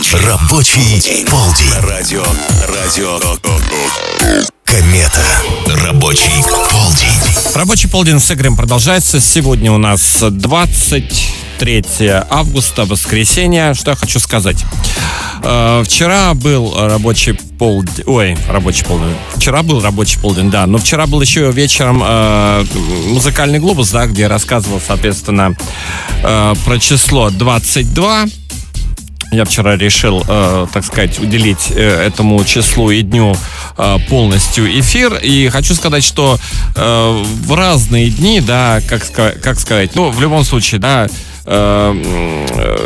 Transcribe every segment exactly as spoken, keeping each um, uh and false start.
Рабочий, рабочий полдень. Радио, радио, Комета. Рабочий полдень. Рабочий полдень с Игорем продолжается. Сегодня у нас двадцать третье августа, воскресенье. Что я хочу сказать? Э, вчера был рабочий полдень. Ой, рабочий полдень. Вчера был рабочий полдень, да. Но вчера был еще вечером э, музыкальный глобус, да, где я рассказывал, соответственно, э, про число двадцать два. Я вчера решил, э, так сказать, уделить э, этому числу и дню э, полностью эфир. И хочу сказать, что э, в разные дни, да, как, как сказать, ну, в любом случае, да, э, э,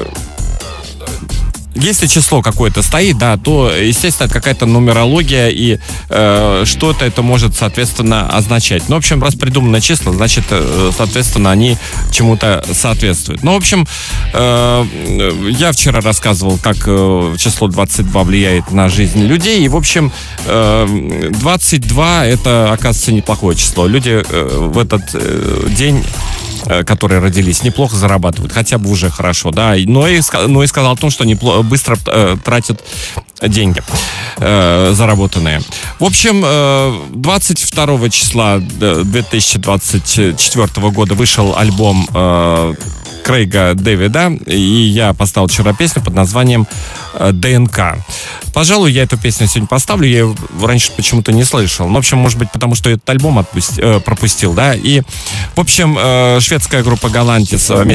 если число какое-то стоит, да, то, естественно, это какая-то нумерология, и э, что-то это может, соответственно, означать. Ну, в общем, раз придумано числа, значит, э, соответственно, они чему-то соответствуют. Ну, в общем, э, я вчера рассказывал, как э, число двадцать два влияет на жизнь людей, и, в общем, э, двадцать два это, оказывается, неплохое число. Люди э, в этот э, день, которые родились, неплохо зарабатывают, хотя бы уже хорошо, да, но и, но и сказал о том, что неплохо, быстро э, тратят деньги э, заработанные. В общем, э, двадцать второго числа две тысячи двадцать четвёртого года вышел альбом э, Крейга Дэвида, и я поставил вчера песню под названием ДНК. Пожалуй, я эту песню сегодня поставлю, я ее раньше почему-то не слышал. Ну, в общем, может быть, потому что этот альбом отпусти, э, пропустил, да, и, в общем, э, шведская группа Galantis